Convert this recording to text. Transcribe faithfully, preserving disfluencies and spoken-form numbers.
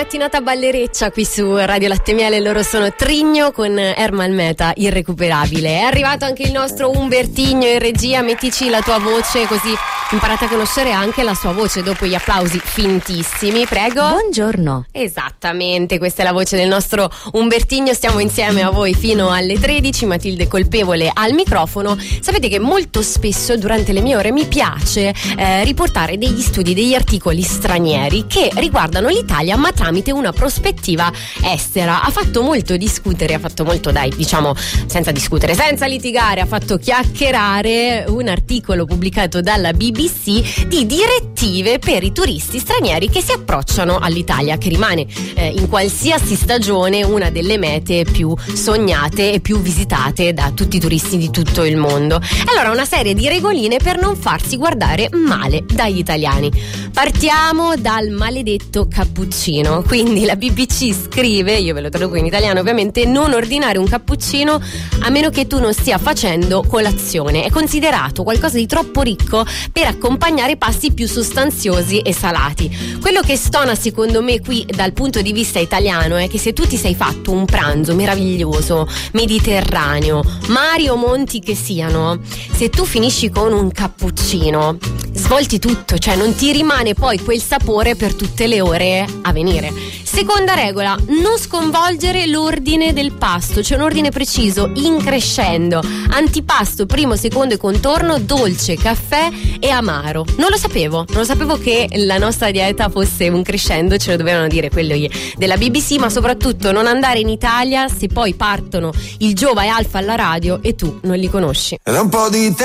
mattinata ballereccia qui su Radio Latte Miele. Loro sono Trigno con Ermal Meta, irrecuperabile. È arrivato anche il nostro Umbertigno in regia. Mettici la tua voce, così imparate a conoscere anche la sua voce dopo gli applausi fintissimi. Prego. Buongiorno. Esattamente, questa è la voce del nostro Umbertigno. Stiamo insieme a voi fino alle tredici. Matilde Colpevole al microfono. Sapete che molto spesso durante le mie ore mi piace eh, riportare degli studi, degli articoli stranieri che riguardano l'Italia ma tramite una prospettiva estera. Ha fatto molto discutere, ha fatto molto, dai, diciamo, senza discutere, senza litigare, ha fatto chiacchierare un articolo pubblicato dalla B B C di direttive per i turisti stranieri che si approcciano all'Italia, che rimane eh, in qualsiasi stagione una delle mete più sognate e più visitate da tutti i turisti di tutto il mondo. Allora, una serie di regoline per non farsi guardare male dagli italiani. Partiamo dal maledetto cappuccino. Quindi la B B C scrive, io ve lo traduco in italiano ovviamente: non ordinare un cappuccino a meno che tu non stia facendo colazione. È considerato qualcosa di troppo ricco per accompagnare pasti più sostanziosi e salati. Quello che stona secondo me qui dal punto di vista italiano è che se tu ti sei fatto un pranzo meraviglioso, mediterraneo, mari o monti che siano, se tu finisci con un cappuccino svolti tutto, cioè non ti rimane poi quel sapore per tutte le ore a venire. Seconda regola: non sconvolgere l'ordine del pasto. C'è un ordine preciso in crescendo: antipasto, primo, secondo e contorno, dolce, caffè e amaro. Non lo sapevo, non lo sapevo che la nostra dieta fosse un crescendo, ce lo dovevano dire quelli della B B C, ma soprattutto non andare in Italia se poi partono il Giova e Alfa alla radio e tu non li conosci. Ed un po' di